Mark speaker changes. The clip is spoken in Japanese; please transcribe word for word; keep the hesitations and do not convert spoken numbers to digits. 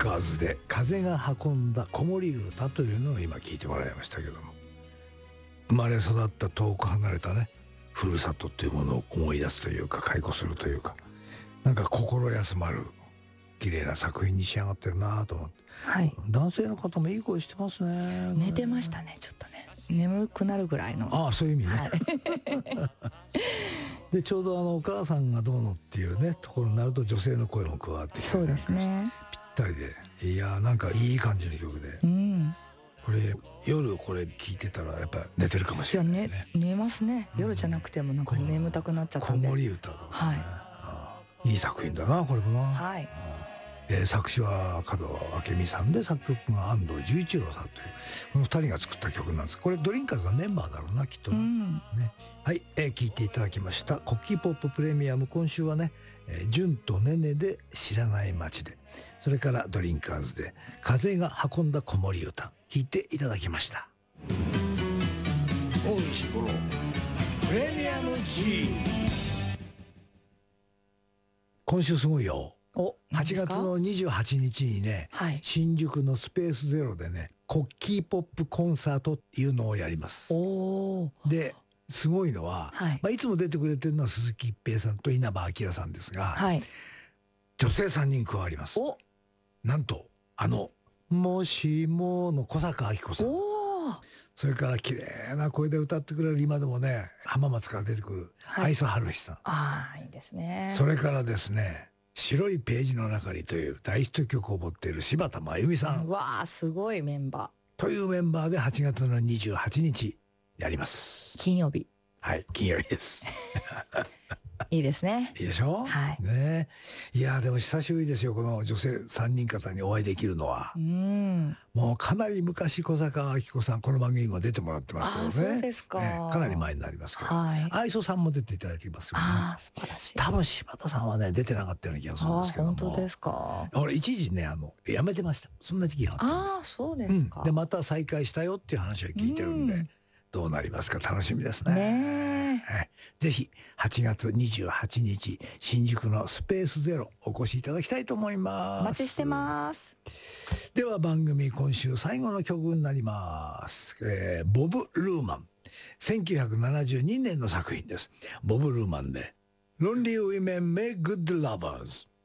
Speaker 1: カーズで風が運んだ子守歌というのを今聞いてもらいましたけども、生まれ育った遠く離れたねふるさとというものを思い出すというか回顧するというか、なんか心休まる綺麗な作品に仕上がってるなと思って、
Speaker 2: はい、
Speaker 1: 男性の方もいい声してますね。
Speaker 2: 寝てましたね、ちょっとね眠くなるぐらいの。
Speaker 1: ああ、そういう意味ね、
Speaker 2: はい
Speaker 1: でちょうどあのお母さんがどうのっていうねところになると女性の声も加わってきて、
Speaker 2: そうですね、
Speaker 1: ぴったりで、いやなんかいい感じの曲で、
Speaker 2: うん、
Speaker 1: これ夜これ聴いてたらやっぱ寝てるかもしれないね。
Speaker 2: いや、ね、寝ますね、夜じゃなくてもなんか眠たくなっちゃったんで。
Speaker 1: 子守歌だもんね、
Speaker 2: はい、
Speaker 1: ああいい作品だなこれもな、
Speaker 2: はい、
Speaker 1: えー、作詞は門明美さんで作曲が安藤十一郎さんというこのふたりが作った曲なんです。これドリンカーズのメンバーだろうなきっと、
Speaker 2: うん
Speaker 1: ね、はい、えー、聴いていただきましたコッキーポッププレミアム。今週はね、えー、純とねねで知らない街で、それからドリンカーズで風が運んだ子守歌聴いていただきました。大石五郎プレミアム G。 今週すごいよ。
Speaker 2: お、
Speaker 1: はちがつのにじゅうはちにちにね、
Speaker 2: はい、
Speaker 1: 新宿のスペースゼロでねコッキーポップコンサートっていうのをやります。
Speaker 2: お
Speaker 1: ですごいのは、
Speaker 2: はい、
Speaker 1: まあ、いつも出てくれてるのは鈴木一平さんと稲葉明さんですが、
Speaker 2: はい、
Speaker 1: 女性さんにん加わります。
Speaker 2: お
Speaker 1: なんとあの「もしも」の小坂明子さん、
Speaker 2: お、
Speaker 1: それから綺麗な声で歌ってくれる今でもね浜松から出てくる愛想春日さん、
Speaker 2: ああいいですね。
Speaker 1: それからですね白いページの中にという大ヒット曲を持っている柴田真由美さん、
Speaker 2: うわあすごいメンバ
Speaker 1: ーというメンバーではちがつのにじゅうはちにちやります。
Speaker 2: ー、金曜日、
Speaker 1: はい金曜日です
Speaker 2: いいですね。
Speaker 1: いいでしょ、
Speaker 2: はい
Speaker 1: ね、いやでも久しぶりですよこの女性さんにん方にお会いできるのは。
Speaker 2: うん、
Speaker 1: もうかなり昔小坂明子さんこの番組にも出てもらってますけどね。
Speaker 2: あそうですか、
Speaker 1: ね、かなり前になりますけど、
Speaker 2: はい、
Speaker 1: 愛想さんも出ていただいてますよね。
Speaker 2: あ素晴らしい。
Speaker 1: 多分柴田さんはね出てなかったような気がするんですけども。
Speaker 2: あ本当ですか。
Speaker 1: 俺一時ねあの辞めてました。そんな時期があったんです。
Speaker 2: あそうですか、
Speaker 1: うん、でまた再開したよっていう話を聞いてるんで、うん、どうなりますか楽しみですね。ねえ、ぜひはちがつにじゅうはちにち新宿のスペースゼロお越しいただきたいと思います。
Speaker 2: お待ちしてます。
Speaker 1: では番組今週最後の曲になります、えー、ボブ・ルーマンせんきゅうひゃくななじゅうにねんの作品です。ボブ・ルーマンで Lonely Women Make Good Lovers。